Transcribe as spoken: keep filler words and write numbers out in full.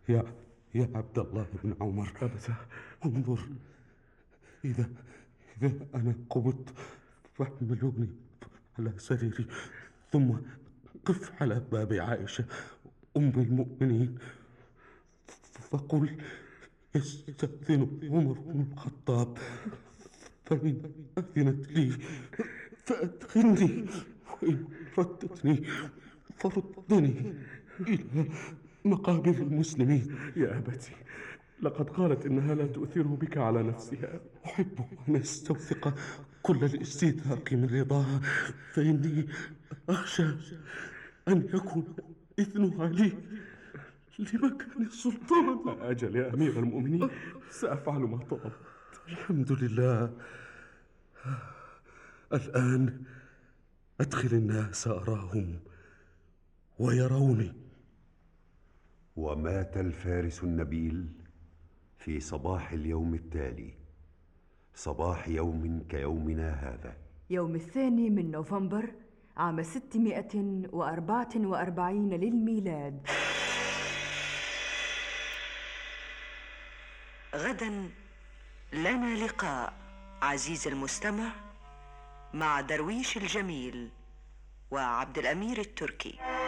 يا يا عبد الله بن عمر، أبدا. انظر، إذا إذا أنا قمت فاحملوني على سريري، ثم قف على باب عائشة أم المؤمنين فقل يستأذن عمر بن الخطاب، فإن أذنت لي فأدخلني، وإن ردتني فردني إلى مقابر المسلمين. يا أبتي، لقد قالت إنها لا تؤثر بك على نفسها. أحب أن أستوثق كل الاستيثاق من رضاها، فإني أخشى أن يكون إذنها لي لمكان السلطان. أجل يا أمير المؤمنين، سأفعل ما طلب. الحمد لله. الآن أدخل الناس أراهم ويروني. ومات الفارس النبيل في صباح اليوم التالي، صباح يوم كيومنا هذا، يوم الثاني من نوفمبر عام ستمائة وأربعة وأربعين للميلاد. غدا لنا لقاء عزيز المستمع مع درويش الجميل وعبد الأمير التركي.